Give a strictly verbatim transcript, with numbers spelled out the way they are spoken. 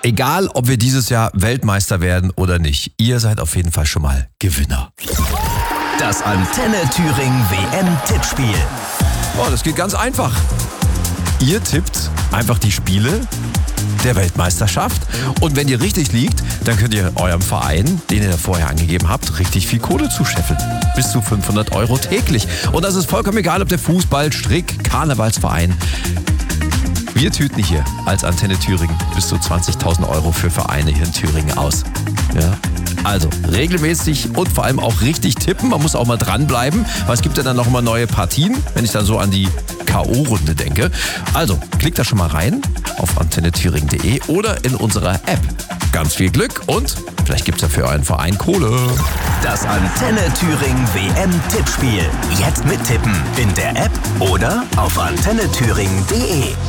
Egal, ob wir dieses Jahr Weltmeister werden oder nicht, ihr seid auf jeden Fall schon mal Gewinner. Das Antenne Thüringen W M-Tippspiel. Oh, das geht ganz einfach. Ihr tippt einfach die Spiele der Weltmeisterschaft und wenn ihr richtig liegt, dann könnt ihr eurem Verein, den ihr vorher angegeben habt, richtig viel Kohle zuscheffeln. Bis zu fünfhundert Euro täglich. Und das ist vollkommen egal, ob der Fußball, Strick, Karnevalsverein. Wir tüten hier als Antenne Thüringen bis zu zwanzigtausend Euro für Vereine hier in Thüringen aus. Ja. Also regelmäßig und vor allem auch richtig tippen. Man muss auch mal dranbleiben, weil es gibt ja dann noch mal neue Partien, wenn ich dann so an die K O-Runde denke. Also klickt da schon mal rein auf antenne thüringen punkt de oder in unserer App. Ganz viel Glück und vielleicht gibt es ja für euren Verein Kohle. Das Antenne Thüringen W M-Tippspiel. Jetzt mittippen in der App oder auf antenne thüringen punkt de.